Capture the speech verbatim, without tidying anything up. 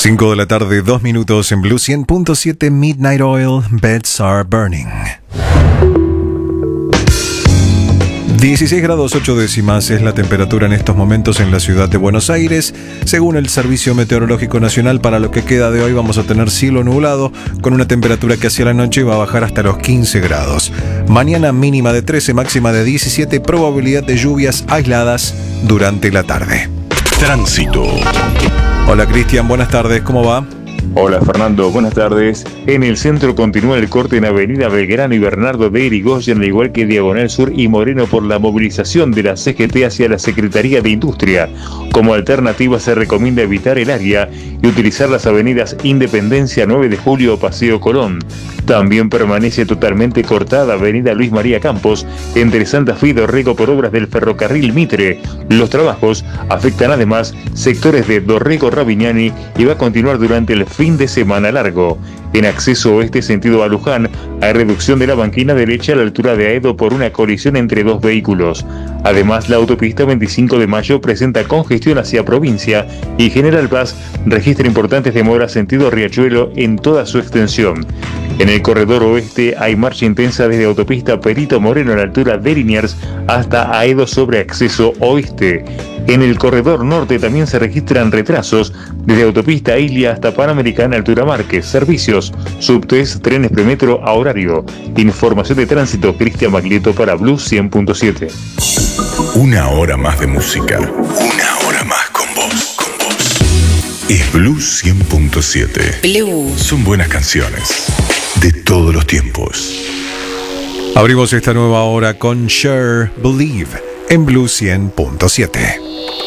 cinco de la tarde, dos minutos en Blue cien punto siete. Midnight Oil, Beds Are Burning. dieciséis grados ocho décimas es la temperatura en estos momentos en la ciudad de Buenos Aires. Según el Servicio Meteorológico Nacional, para lo que queda de hoy vamos a tener cielo nublado con una temperatura que hacia la noche va a bajar hasta los quince grados. Mañana mínima de trece, máxima de diecisiete, probabilidad de lluvias aisladas durante la tarde. Tránsito. Hola Cristian, buenas tardes, ¿cómo va? Hola Fernando, buenas tardes. En el centro continúa el corte en Avenida Belgrano y Bernardo de Irigoyen, al igual que Diagonal Sur y Moreno, por la movilización de la C G T hacia la Secretaría de Industria. Como alternativa se recomienda evitar el área y utilizar las avenidas Independencia, nueve de julio o Paseo Colón. También permanece totalmente cortada Avenida Luis María Campos entre Santa Fe y Dorrego por obras del ferrocarril Mitre. Los trabajos afectan además sectores de Dorrego Ravignani y va a continuar durante el fin de semana largo. En acceso oeste sentido a Luján hay reducción de la banquina derecha a la altura de Aedo por una colisión entre dos vehículos. Además, la autopista veinticinco de mayo presenta congestión hacia provincia y General Paz registra importantes demoras sentido Riachuelo en toda su extensión. En el corredor oeste hay marcha intensa desde autopista Perito Moreno a la altura de Liniers hasta Aedo sobre acceso oeste. En el corredor norte también se registran retrasos desde autopista Ilia hasta Panamericana altura Márquez. Servicios, subtes, trenes premetro a horario. Información de tránsito, Cristian Maglieto para Blue cien punto siete. Una hora más de música. Una hora más con vos. Con vos. Es Blue cien punto siete. Blue. Son buenas canciones de todos los tiempos. Abrimos esta nueva hora con Cher, Believe en Blue cien punto siete.